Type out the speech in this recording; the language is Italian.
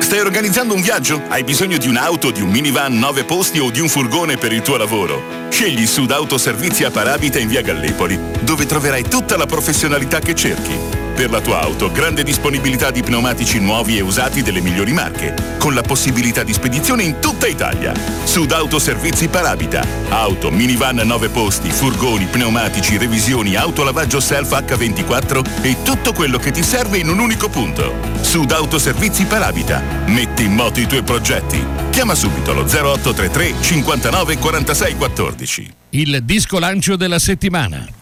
Stai organizzando un viaggio? Hai bisogno di un'auto, di un minivan 9 posti o di un furgone per il tuo lavoro? Scegli Sud Autoservizi a Paravita in via Gallipoli, dove troverai tutta la professionalità che cerchi. Per la tua auto, grande disponibilità di pneumatici nuovi e usati delle migliori marche, con la possibilità di spedizione in tutta Italia. Sud Autoservizi Paravita. Auto, minivan 9 posti, furgoni, pneumatici, revisioni, autolavaggio self H24 e tutto quello che ti serve in un unico punto. Sud Autoservizi Paravita. Metti in moto i tuoi progetti. Chiama subito lo 0833 59 46 14. Il disco lancio della settimana.